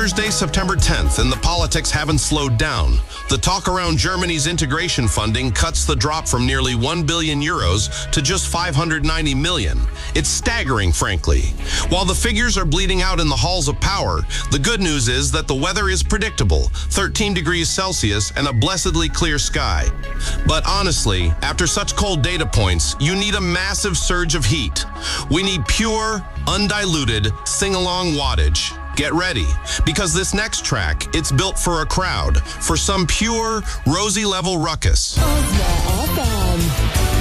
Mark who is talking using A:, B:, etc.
A: Thursday, September 10th, and the politics haven't slowed down. The talk around Germany's integration funding cuts the drop from nearly 1 billion euros to just 590 million. It's staggering, frankly. While the figures are bleeding out in the halls of power, the good news is that the weather is predictable, 13 degrees Celsius and a blessedly clear sky. But honestly, after such cold data points, you need a massive surge of heat. We need pure, undiluted, sing-along wattage. Get ready, because this next track, it's built for a crowd, for some pure, Rosie-level ruckus.
B: Osna FM.